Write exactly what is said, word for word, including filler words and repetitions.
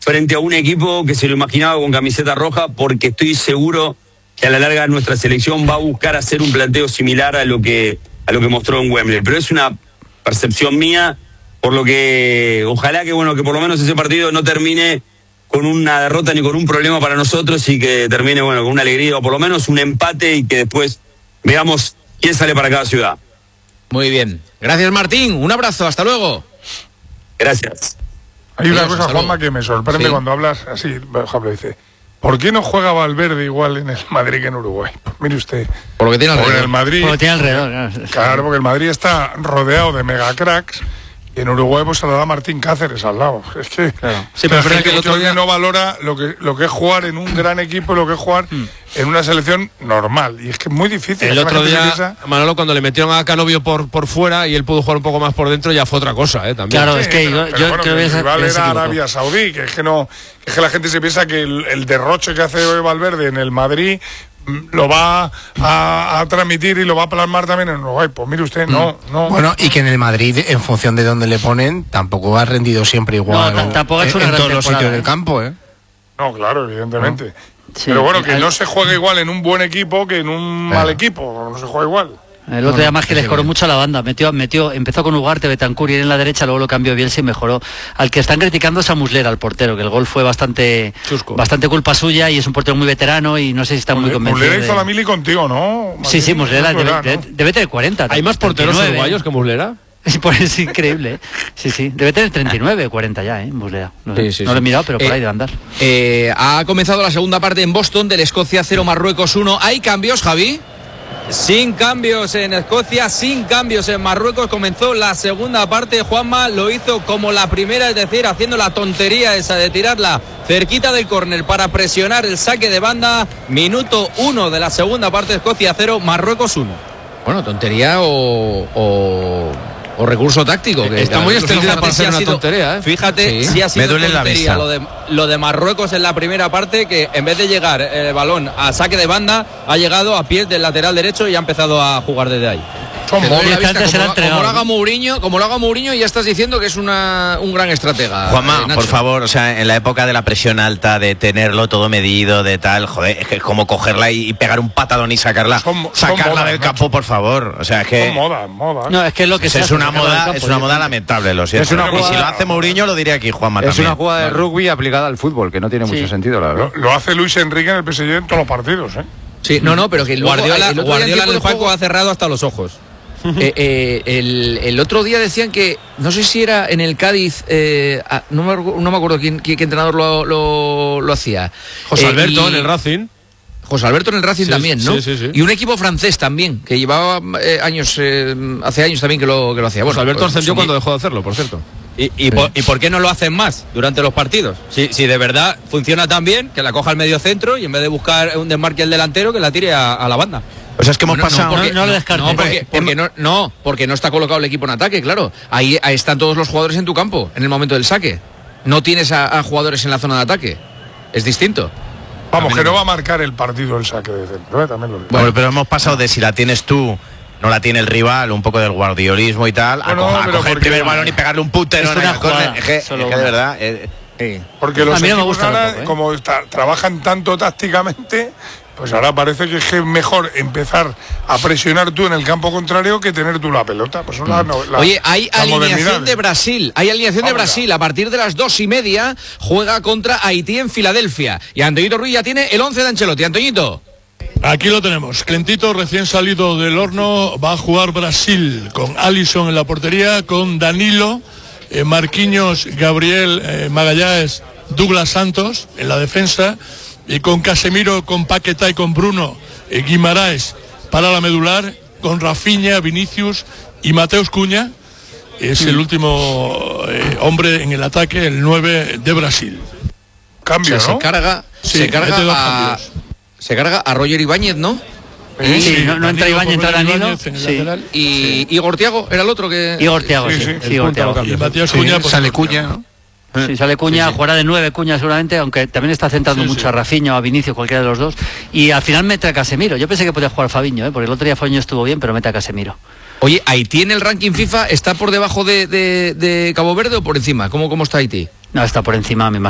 frente a un equipo que se lo imaginaba con camiseta roja, porque estoy seguro que a la larga nuestra selección va a buscar hacer un planteo similar a lo que, a lo que mostró en Wembley. Pero es una percepción mía, por lo que ojalá que, bueno, que por lo menos ese partido no termine con una derrota ni con un problema para nosotros, y que termine, bueno, con una alegría o por lo menos un empate, y que después veamos quién sale para cada ciudad. Muy bien. Gracias, Martín. Un abrazo. Hasta luego. Gracias. Hay una Adiós, cosa, Juanma, que me sorprende, sí, cuando hablas así. Por ejemplo, dice, ¿por qué no juega Valverde igual en el Madrid que en Uruguay? Pues mire usted. Por lo que tiene alrededor. El Madrid, por lo que tiene alrededor. Claro. Claro, porque el Madrid está rodeado de megacracks. Y en Uruguay pues se lo da Martín Cáceres al lado. Es que, claro, sí, pero la gente que el otro día no valora lo que, lo que es jugar en un gran equipo, lo que es jugar mm. en una selección normal. Y es que es muy difícil. El otro día, piensa... Manolo, cuando le metieron a Canovio por, por fuera y él pudo jugar un poco más por dentro, ya fue otra cosa, ¿eh? También. Claro, sí, es que pero, yo, pero yo bueno, creo que Bueno, y que en el Madrid, en función de dónde le ponen, tampoco ha rendido siempre igual. No, tampoco ha hecho en, una en todos los sitios ¿eh? del campo, ¿eh? No, claro, evidentemente. No. Sí, pero bueno, que al... no se juegue igual en un buen equipo que en un claro. mal equipo. No se juega igual. El otro día más que le escoró mucho a la banda, metió, metió, empezó con Ugarte, Betancur y en la derecha, luego lo cambió Bielsa y mejoró. Al que están criticando es a Muslera, al portero, que el gol fue bastante Chusco. bastante culpa suya, y es un portero muy veterano y no sé si está muy convencido. Muslera hizo de... la mili contigo, ¿no? Martín, sí, sí, Muslera debe, ¿no? debe, debe tener cuarenta. ¿Hay más porteros treinta y nueve uruguayos que Muslera? Pues es increíble, ¿eh? Sí, sí, debe tener treinta y nueve, cuarenta ya, ¿eh? Muslera. No, sí, sí, no sí. lo he mirado, pero por eh, ahí debe andar. Eh, ha comenzado la segunda parte en Boston, del Escocia cero, Marruecos uno. ¿Hay cambios, Javi? Sin cambios en Escocia, sin cambios en Marruecos. Comenzó la segunda parte. Juanma lo hizo como la primera, es decir, haciendo la tontería esa de tirarla cerquita del córner para presionar el saque de banda. Minuto uno de la segunda parte, Escocia cero, Marruecos uno. Bueno, tontería o, o, o recurso táctico. Que está muy extendida para ser si una sido, tontería, ¿eh? Fíjate, sí. si ha sido Me duele tontería la vista. lo de, lo de Marruecos en la primera parte, que en vez de llegar el balón a saque de banda, ha llegado a pies del lateral derecho y ha empezado a jugar desde ahí. Son Te duele la móviles. vista, como, entregado. como lo haga Mourinho, como lo haga Mourinho, ya estás diciendo que es una, un gran estratega. Juanma, eh, Nacho. por favor, o sea, en la época de la presión alta, de tenerlo todo medido, de tal, joder, es que es como cogerla y, y pegar un patadón y sacarla, Son- son sacarla modas, del Nacho. campo, por favor. O sea, es que Son modas, modas. No, es que es lo que es, se es hace, una sacarlo del moda, campo, es una yo- moda lamentable, lo siento. Es una Y si jugada- lo hace Mourinho, lo diría aquí, Juanma, Es también. una jugada de rugby aplicada al fútbol, que no tiene Sí. mucho sentido, la verdad. Lo, lo hace Luis Enrique en el P S G en todos los partidos, ¿eh? Sí, no, no, pero que luego, Guardiola, el otro día Guardiola en tiempo el de juego- Paco ha cerrado hasta los ojos. Eh, eh, el, el otro día decían que, no sé si era en el Cádiz, eh, ah, no, me, no me acuerdo quién, qué, qué entrenador lo, lo, lo hacía. José Eh, Alberto y- en el Racing. José Alberto en el Racing Sí, también, ¿no? sí, sí, sí. Y un equipo francés también, que llevaba eh, años, eh, hace años también que lo, que lo hacía. Bueno, José Alberto pues, ascendió sí. cuando dejó de hacerlo, por cierto. ¿Y, y, por, ¿Y por qué no lo hacen más durante los partidos? Si, si de verdad funciona tan bien, que la coja al medio centro y en vez de buscar un desmarque el delantero, que la tire a, a la banda. O sea, es que hemos No, no, pasado... porque- No, no lo descartes. No, porque, porque no, no, porque no está colocado el equipo en ataque, claro. Ahí, ahí están todos los jugadores en tu campo, en el momento del saque. No tienes a, a jugadores en la zona de ataque. Es distinto. Vamos, que no va a marcar el partido el saque de centro, ¿eh? También lo digo. Bueno, pero hemos pasado de si la tienes tú, no la tiene el rival, un poco del guardiolismo y tal, a, Bueno, coja- a pero coger el porque- primer balón y pegarle un puntero Es en una el córner. jugada, Es que, es solo que de una. verdad... eh, Porque los A mí no me equipos gusta ahora, tampoco, ¿eh? como está- trabajan tanto tácticamente, pues ahora parece que es mejor empezar a presionar tú en el campo contrario que tener tú la pelota. Pues una, no, la, Oye, hay la alineación modernidad. de Brasil. Hay alineación de Vamos Brasil. A partir de las dos y media juega contra Haití en Filadelfia. Y Antoñito Ruiz ya tiene el once de Ancelotti. Antoñito. Aquí lo tenemos, calentito, recién salido del horno. Va a jugar Brasil con Alisson en la portería, con Danilo, eh, Marquinhos, Gabriel, eh, Magallanes, Douglas Santos en la defensa, y con Casemiro, con Paquetá y con Bruno eh, Guimaraes para la medular, con Rafinha, Vinicius y Mateus Cunha. Es el último eh, hombre en el ataque, el nueve de Brasil. Cambio, O sea, ¿no? se carga, Sí, se carga mete dos a, cambios. se carga a Roger Ibáñez, ¿no? Sí, sí, no, no entra Danilo Ibáñez, por entra Danilo. Ibáñez en el Sí. lateral. Y Igor Thiago era el otro que... Igor Thiago, Sí, sí. sí, sí, el Igor punta lo Thiago. cambia. Y Matías Sí, Cunha, pues, sale Cuña, ¿no? Sí, sale Cuña, Sí, sí. jugará de nueve Cuña seguramente, aunque también está centrando Sí, mucho sí. a Rafinha o a Vinicius, cualquiera de los dos. Y al final mete a Casemiro. Yo pensé que podía jugar Fabiño, ¿eh? Porque el otro día Fabiño estuvo bien, pero mete a Casemiro. Oye, ¿Haití en el ranking FIFA está por debajo de, de, de Cabo Verde o por encima? ¿Cómo, cómo está Haití? No, está por encima, me imagino.